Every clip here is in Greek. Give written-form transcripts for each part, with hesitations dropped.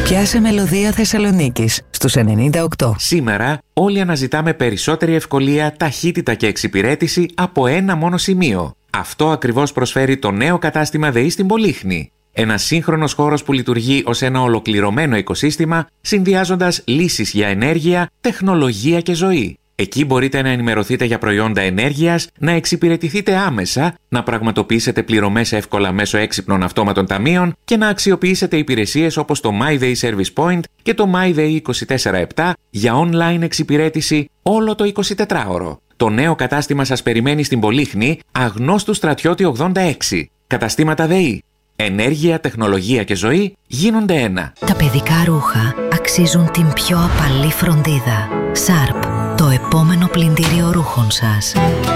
Πιάσε Μελωδία Θεσσαλονίκης στους 98. Σήμερα όλοι αναζητάμε περισσότερη ευκολία, ταχύτητα και εξυπηρέτηση από ένα μόνο σημείο. Αυτό ακριβώς προσφέρει το νέο κατάστημα ΔΕΗ στην Πολύχνη. Ένας σύγχρονος χώρος που λειτουργεί ως ένα ολοκληρωμένο οικοσύστημα, συνδυάζοντας λύσεις για ενέργεια, τεχνολογία και ζωή. Εκεί μπορείτε να ενημερωθείτε για προϊόντα ενέργειας, να εξυπηρετηθείτε άμεσα, να πραγματοποιήσετε πληρωμές εύκολα μέσω έξυπνων αυτόματων ταμείων και να αξιοποιήσετε υπηρεσίες όπως το MyDay Service Point και το MyDay 24/7 για online εξυπηρέτηση όλο το 24ωρο. Το νέο κατάστημα σας περιμένει στην Πολύχνη, Αγνώστου Στρατιώτη 86. Καταστήματα ΔΕΗ. Ενέργεια, τεχνολογία και ζωή γίνονται ένα. Τα παιδικά ρούχα αξίζουν την πιο απαλή φροντίδα. Σάρπ, το επόμενο πλυντήριο ρούχων σας.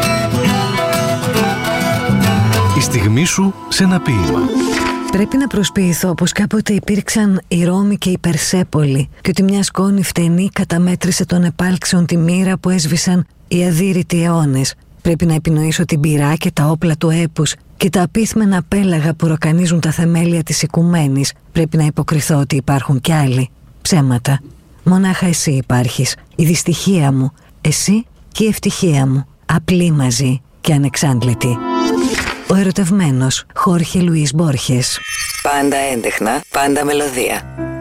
Η στιγμή σου σε ένα ποίημα. Πρέπει να προσποιηθώ πως κάποτε υπήρξαν η Ρώμη και η Περσέπολη και ότι μια σκόνη φτηνή καταμέτρησε των επάλξεων τη μοίρα που έσβησαν οι αδύρυτοι αιώνες. Πρέπει να επινοήσω την πυρά και τα όπλα του έπους και τα απίθμενα πέλαγα που ροκανίζουν τα θεμέλια της οικουμένης. Πρέπει να υποκριθώ ότι υπάρχουν κι άλλοι. Ψέματα. Μονάχα εσύ υπάρχεις. Η δυστυχία μου. Εσύ και η ευτυχία μου. Απλή μαζί και ανεξάντλητη. Ο ερωτευμένος Χόρχε Λουίς Μπόρχες. Πάντα έντεχνα, πάντα μελωδία.